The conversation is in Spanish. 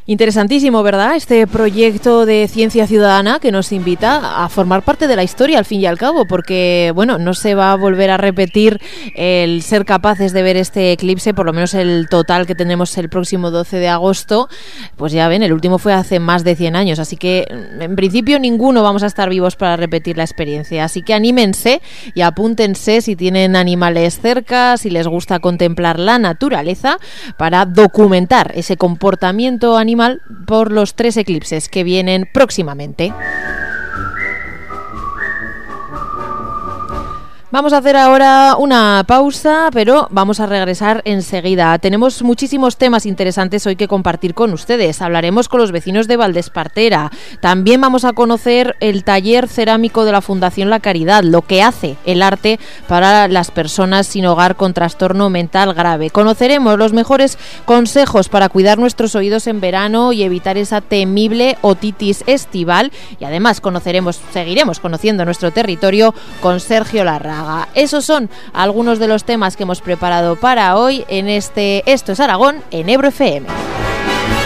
Interesantísimo, ¿verdad? Este proyecto de ciencia ciudadana que nos invita a formar parte de la historia al fin y al cabo, porque, bueno, no se va a volver a repetir el ser capaces de ver este eclipse, por lo menos el total que tenemos el próximo 12 de agosto, pues ya ven, el último fue hace más de 100 años, así que en principio ninguno vamos a estar vivos para repetir la experiencia, así que anímense y apúntense si tienen animales cerca, si les gusta contemplar la naturaleza, para documentar ese comportamiento animal por los 3 eclipses que vienen próximamente. Vamos a hacer ahora una pausa, pero vamos a regresar enseguida. Tenemos muchísimos temas interesantes hoy que compartir con ustedes. Hablaremos con los vecinos de Valdespartera. También vamos a conocer el taller cerámico de la Fundación La Caridad, lo que hace el arte para las personas sin hogar con trastorno mental grave. Conoceremos los mejores consejos para cuidar nuestros oídos en verano y evitar esa temible otitis estival. Y además seguiremos conociendo nuestro territorio con Sergio Larraga. Esos son algunos de los temas que hemos preparado para hoy en Esto es Aragón en Ebro FM.